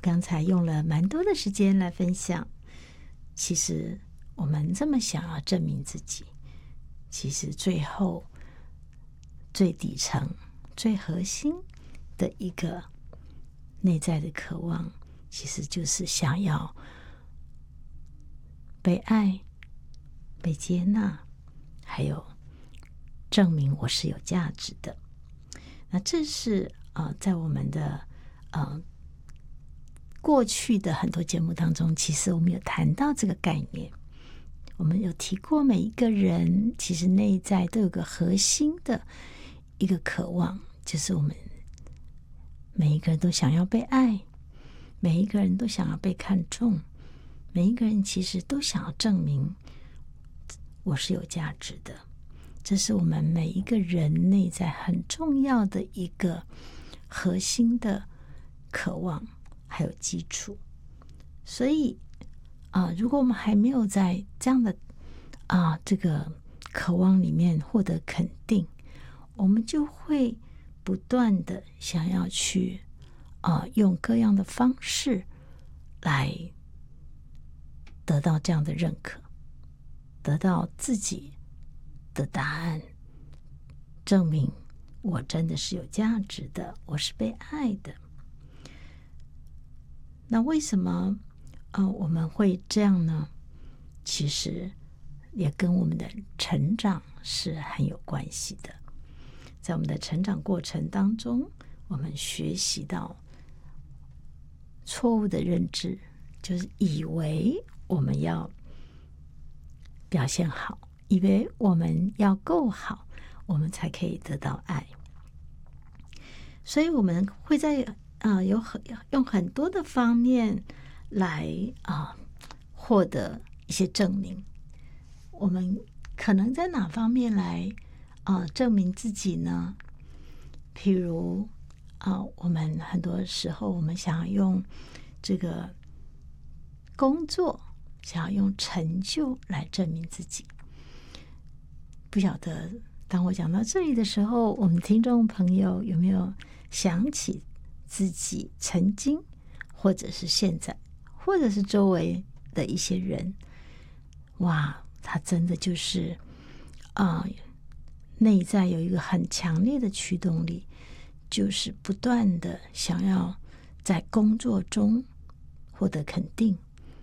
刚才用了蛮多的时间来分享，其实我们这么想要证明自己，其实最后最底层最核心的一个内在的渴望，其实就是想要被爱、被接纳，还有证明我是有价值的。那这是在我们的过去的很多节目当中，其实我们有谈到这个概念。我们有提过，每一个人其实内在都有个核心的一个渴望，就是我们每一个人都想要被爱，每一个人都想要被看重，每一个人其实都想要证明我是有价值的。这是我们每一个人内在很重要的一个核心的渴望还有基础。所以如果我们还没有在这样的这个渴望里面获得肯定，我们就会不断的想要去用各样的方式来得到这样的认可，得到自己的答案，证明我真的是有价值的，我是被爱的。那为什么我们会这样呢？其实也跟我们的成长是很有关系的。在我们的成长过程当中，我们学习到错误的认知，就是以为我们要表现好，以为我们要够好，我们才可以得到爱。所以我们会在用很多的方面来获得一些证明。我们可能在哪方面来证明自己呢？譬如我们很多时候我们想要用这个工作，想要用成就来证明自己。不晓得当我讲到这里的时候，我们听众朋友有没有想起自己曾经或者是现在或者是周围的一些人，哇，他真的就是内在有一个很强烈的驱动力，就是不断的想要在工作中获得肯定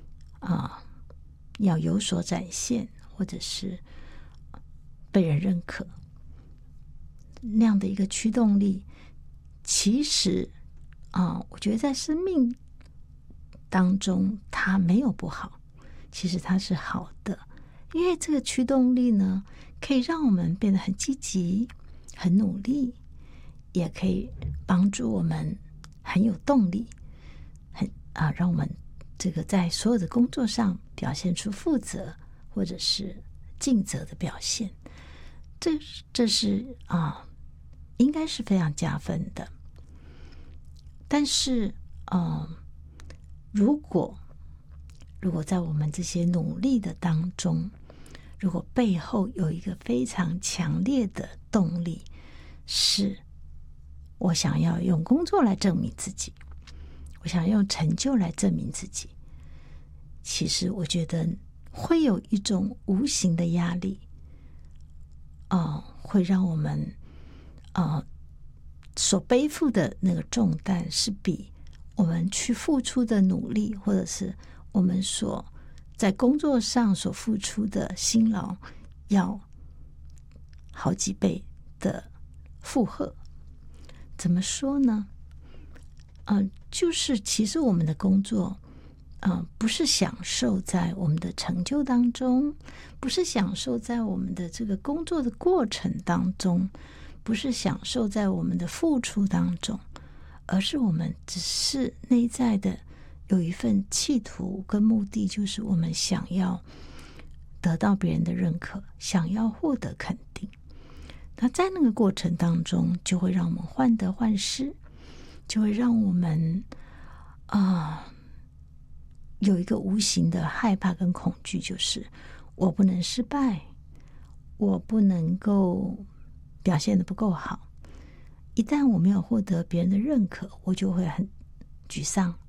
要有所展现，或者是被人认可，那样的一个驱动力，其实我觉得在生命当中它没有不好，其实它是好的。因为这个驱动力呢，可以让我们变得很积极、很努力，也可以帮助我们很有动力，让我们这个在所有的工作上表现出负责或者是尽责的表现。这是应该是非常加分的。但是如果在我们这些努力的当中，如果背后有一个非常强烈的动力，是我想要用工作来证明自己，我想要用成就来证明自己，其实我觉得会有一种无形的压力会让我们所背负的那个重担是比我们去付出的努力，或者是我们所在工作上所付出的辛劳要好几倍的负荷。怎么说呢？就是其实我们的工作不是享受在我们的成就当中，不是享受在我们的这个工作的过程当中，不是享受在我们的付出当中，而是我们只是内在的有一份企图跟目的，就是我们想要得到别人的认可，想要获得肯定。那在那个过程当中，就会让我们患得患失，就会让我们有一个无形的害怕跟恐惧，就是我不能失败，我不能够表现得不够好，一旦我没有获得别人的认可，我就会很沮丧，